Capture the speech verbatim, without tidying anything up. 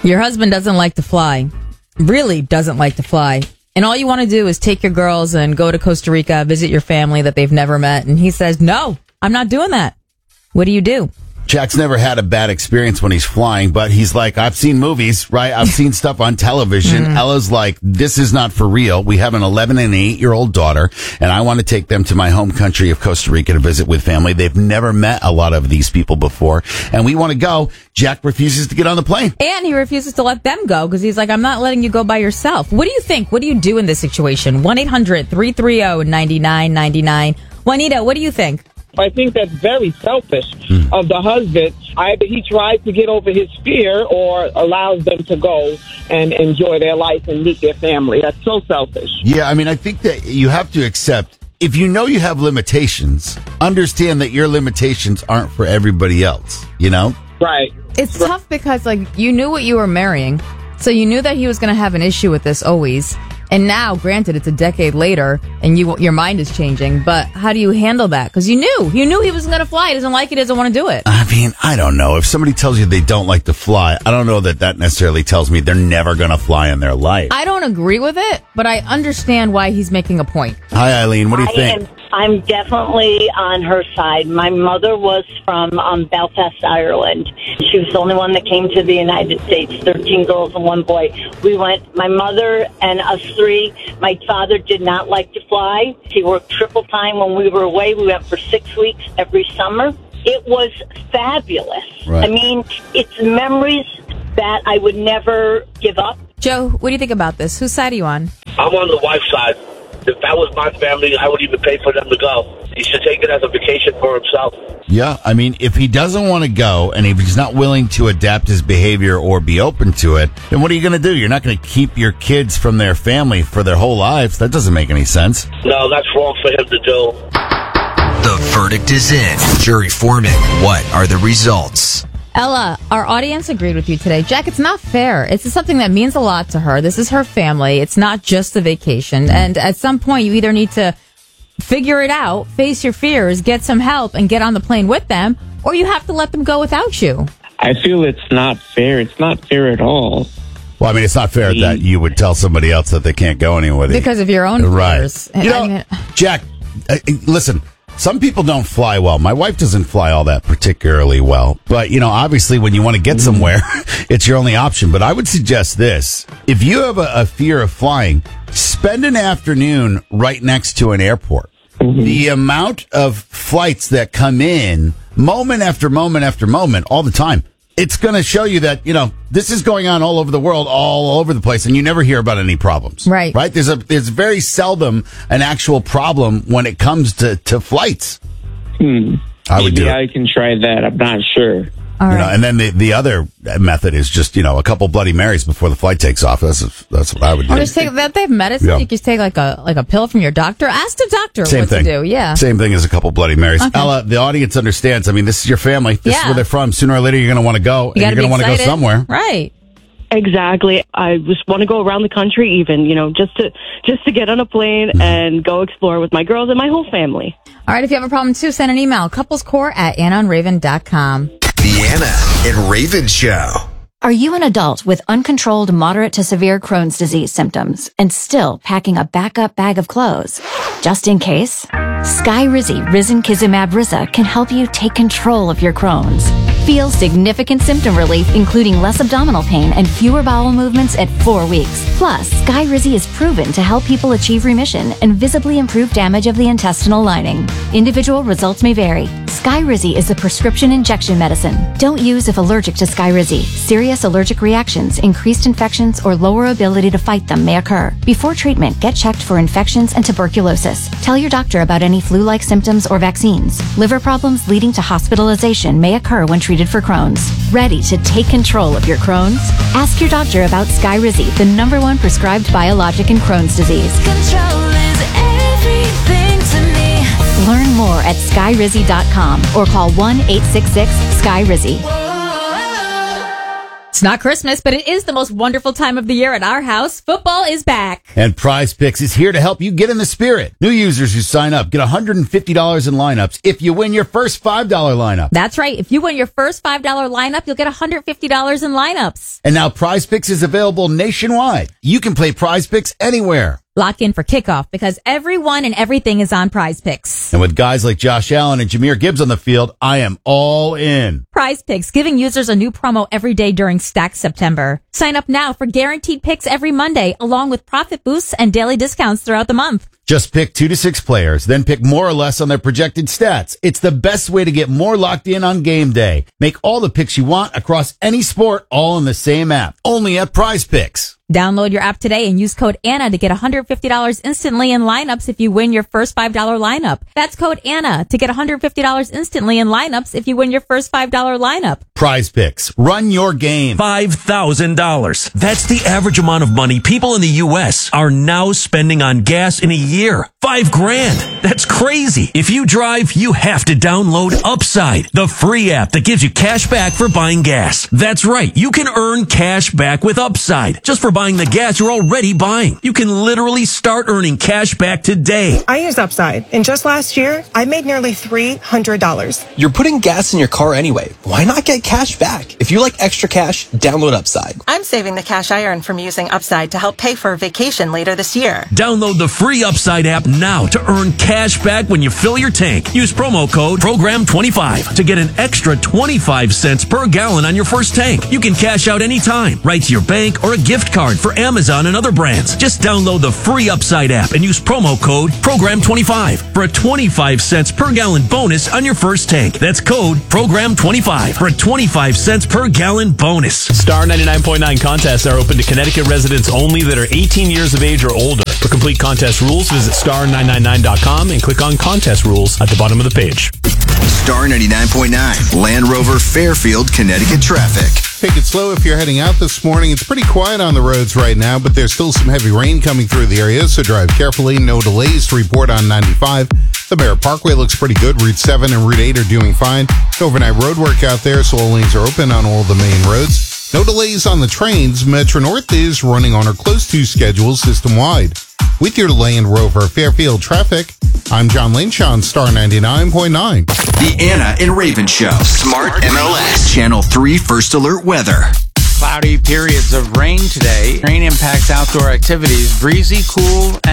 Your husband doesn't like to fly. Really doesn't like to fly. And all you want to do is take your girls and go to Costa Rica, visit your family that they've never met. And he says, no, I'm not doing that. What do you do? Jack's never had a bad experience when he's flying, but he's like, I've seen movies, right? I've seen stuff on television. Mm. Ella's like, this is not for real. We have an eleven and eight year old daughter, and I want to take them to my home country of Costa Rica to visit with family. They've never met a lot of these people before, and we want to go. Jack refuses to get on the plane. And he refuses to let them go because he's like, I'm not letting you go by yourself. What do you think? What do you do in this situation? one eight hundred three three zero nine nine nine nine. Juanita, what do you think? I think that's very selfish mm. of the husband. Either he tries to get over his fear or allows them to go and enjoy their life and meet their family. That's so selfish. Yeah, I mean, I think that you have to accept, if you know you have limitations, understand that your limitations aren't for everybody else, you know? Right. It's right. tough because, like, you knew what you were marrying, so you knew that he was going to have an issue with this always. And now, granted, it's a decade later, and you your mind is changing, but how do you handle that? Because you knew. You knew he wasn't going to fly. He doesn't like it. He doesn't want to do it. I mean, I don't know. If somebody tells you they don't like to fly, I don't know that that necessarily tells me they're never going to fly in their life. I don't agree with it, but I understand why he's making a point. Hi, Eileen. What do you I think? Am, I'm definitely on her side. My mother was from um, Belfast, Ireland. She was the only one that came to the United States, thirteen girls and one boy. We went, my mother and us three. My father did not like to fly. He worked triple time when we were away. We went for six weeks every summer. It was fabulous. Right. I mean, it's memories that I would never give up. Joe, what do you think about this? Whose side are you on? I'm on the wife's side. If that was my family, I would even pay for them to go. He should take it as a vacation for himself. Yeah, I mean, if he doesn't want to go and if he's not willing to adapt his behavior or be open to it, then what are you going to do? You're not going to keep your kids from their family for their whole lives. That doesn't make any sense. No, that's wrong for him to do. The verdict is in. Jury foreman, what are the results? Ella, our audience agreed with you today. Jack, it's not fair. It's something that means a lot to her. This is her family. It's not just a vacation. And at some point, you either need to figure it out, face your fears, get some help, and get on the plane with them, or you have to let them go without you. I feel it's not fair. It's not fair at all. Well, I mean, it's not fair that you would tell somebody else that they can't go anywhere with you. Because of your own fears. Right. You know, Jack, uh, listen, some people don't fly well. My wife doesn't fly all that particularly well. But, you know, obviously when you want to get somewhere, it's your only option. But I would suggest this. If you have a, a fear of flying, spend an afternoon right next to an airport. Mm-hmm. The amount of flights that come in moment after moment after moment all the time, it's going to show you that, you know, this is going on all over the world, all over the place, and you never hear about any problems. Right. Right? There's a there's very seldom an actual problem when it comes to, to flights. Hmm. I would Maybe do it. I can try that. I'm not sure. All you right. know, and then the, the other method is just, you know, a couple Bloody Marys before the flight takes off. That's that's what I would do. Or just take that. They have medicine. Yeah. You can just take like a like a pill from your doctor. Ask the doctor Same what thing. to do. Yeah. Same thing as a couple Bloody Marys. Okay. Ella, the audience understands. I mean, this is your family. This is Yeah. where they're from. Sooner or later, you're going to want to go, You and gotta you're going to be want to go excited. somewhere. Right. Exactly. I just want to go around the country, even, you know, just to just to get on a plane Mm-hmm. and go explore with my girls and my whole family. All right. If you have a problem too, send an email. Couplescore at anna and raven dot com. The Anna and Raven Show. Are you an adult with uncontrolled moderate to severe Crohn's disease symptoms and still packing a backup bag of clothes? Just in case, Skyrizi Risankizumab Riza can help you take control of your Crohn's. Feel significant symptom relief, including less abdominal pain and fewer bowel movements at four weeks. Plus, Skyrizi is proven to help people achieve remission and visibly improve damage of the intestinal lining. Individual results may vary. Skyrizi is a prescription injection medicine. Don't use if allergic to Skyrizi. Serious allergic reactions, increased infections, or lower ability to fight them may occur. Before treatment, get checked for infections and tuberculosis. Tell your doctor about any flu-like symptoms or vaccines. Liver problems leading to hospitalization may occur when treated for Crohn's. Ready to take control of your Crohn's? Ask your doctor about Skyrizi, the number one prescribed biologic in Crohn's disease. Control is everything to me. Learn more at skyrizi dot com or call one eight six six, S K Y R I Z I. It's not Christmas, but it is the most wonderful time of the year at our house. Football is back. And Prize Picks is here to help you get in the spirit. New users who sign up get one hundred fifty dollars in lineups if you win your first five dollar lineup. That's right. If you win your first five dollar lineup, you'll get one hundred fifty dollars in lineups. And now Prize Picks is available nationwide. You can play Prize Picks anywhere. Lock in for kickoff because everyone and everything is on Prize Picks. And with guys like Josh Allen and Jahmyr Gibbs on the field, I am all in. Prize Picks, giving users a new promo every day during Stack September. Sign up now for guaranteed picks every Monday, along with profit boosts and daily discounts throughout the month. Just pick two to six players, then pick more or less on their projected stats. It's the best way to get more locked in on game day. Make all the picks you want across any sport, all in the same app. Only at Prize Picks. Download your app today and use code Anna to get one hundred fifty dollars instantly in lineups if you win your first five dollar lineup. That's code Anna to get one hundred fifty dollars instantly in lineups if you win your first five dollar lineup. Prize Picks. Run your game. five thousand dollars. That's the average amount of money people in the U S are now spending on gas in a year. Five grand. That's crazy. If you drive, you have to download Upside, the free app that gives you cash back for buying gas. That's right. You can earn cash back with Upside just for buying the gas you're already buying. You can literally start earning cash back today. I use Upside, and just last year, I made nearly three hundred dollars. You're putting gas in your car anyway. Why not get cash back? If you like extra cash, download Upside. I'm saving the cash I earn from using Upside to help pay for a vacation later this year. Download the free Upside app now to earn cash back when you fill your tank. Use promo code program twenty-five to get an extra twenty-five cents per gallon on your first tank. You can cash out anytime, right to your bank or a gift card for Amazon and other brands. Just download the free Upside app and use promo code program twenty-five for a twenty-five cents per gallon bonus on your first tank. That's code program twenty-five for a twenty-five cents per gallon bonus. Star ninety-nine point nine contests are open to Connecticut residents only that are eighteen years of age or older. For complete contest rules, visit star nine nine nine dot com and click on contest rules at the bottom of the page. Star ninety-nine point nine, Land Rover Fairfield, Connecticut traffic. Take it slow if you're heading out this morning. It's pretty quiet on the roads right now, but there's still some heavy rain coming through the area, so drive carefully. No delays to report on ninety-five. The Barrett Parkway looks pretty good. Route seven and Route eight are doing fine. Overnight road work out there, so all lanes are open on all the main roads. No delays on the trains. Metro North is running on or close to schedule system-wide. With your Land Rover Fairfield traffic, I'm John Lynch on Star ninety-nine point nine. The Anna and Raven Show. Smart M L S. Channel three First Alert Weather. Cloudy periods of rain today. Rain impacts outdoor activities. Breezy, cool, and